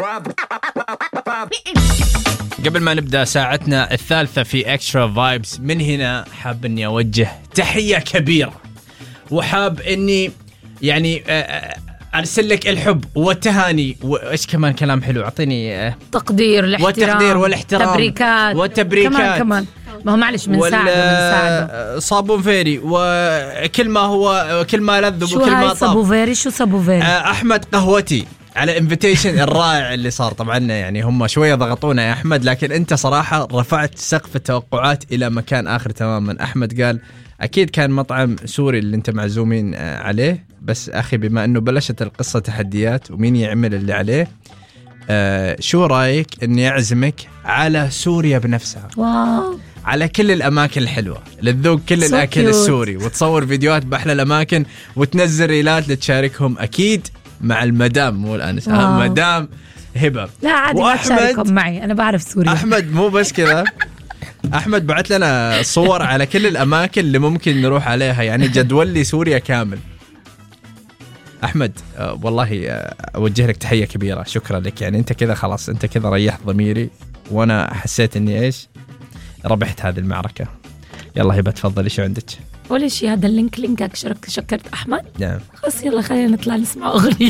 قبل ما نبدأ ساعتنا الثالثة في اكسترا فايبس، من هنا حاب اني اوجه تحية كبيرة، وحاب اني يعني ارسل لك الحب والتهاني وايش كمان كلام حلو، اعطيني تقدير الاحترام والتقدير والاحترام تبريكات والتبريكات كمان ما هو معلش بنساعده صابون فيري وكل ما هو كل ما لذ شو وكل ما هاي طاب. صابو فيري؟ شو صابو فيري؟ احمد قهوتي على انفيتيشن الرائع اللي صار. طبعا يعني هم شويه ضغطونا يا احمد، لكن انت صراحه رفعت سقف التوقعات الى مكان اخر تماما. احمد قال اكيد كان مطعم سوري اللي انت معزومين عليه، بس اخي بما انه بلشت القصه تحديات ومين يعمل اللي عليه، شو رايك اني اعزمك على سوريا بنفسها؟ واو، على كل الأماكن الحلوة للذوق كل الأكل السوري، وتصور فيديوهات بأحلى الأماكن وتنزل ريلات لتشاركهم أكيد مع المدام، مو الأنس، مدام هبة. لا عادي ما تشاركهم معي، أنا بعرف سوريا. أحمد مو بس كذا، أحمد بعت لنا صور على كل الأماكن اللي ممكن نروح عليها، يعني جدول لي سوريا كامل. أحمد والله أوجه لك تحية كبيرة، شكرا لك. يعني أنت كذا خلاص، أنت كذا ريحت ضميري، وأنا حسيت إني إيش ربحت هذه المعركة. يلا هبة تفضلي، شو عندك؟ ولا شيء، هذا لينكك شكرت أحمد. نعم خلاص يلا خلينا نطلع نسمع أغنية.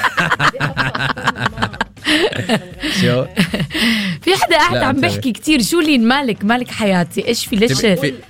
شو في حدا قاعد عم بحكي كتير، شو لين مالك حياتي إيش في ليش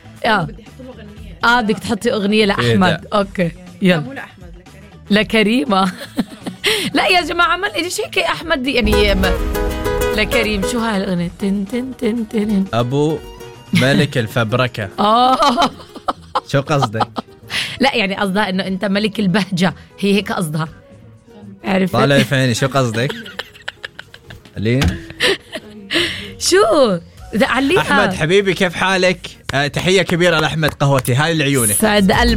بدك تحطي أغنية لأحمد؟ أوكي يلا. مو لأحمد، لكريمة. لا يا جماعة ما ليش هيك أحمد يعني لكريم. شو هاي الأغنية؟ تن تن تن تن أبو ملك الفبركة. شو قصدك؟ لا يعني قصدها إنه أنت ملك البهجة، هي هيك قصدها، عرفت؟ طالع فيني شو قصدك؟ لين شو عليها. أحمد حبيبي كيف حالك؟ تحية كبيرة لأحمد قهوتي، هاي العيونك. سعد قلبي.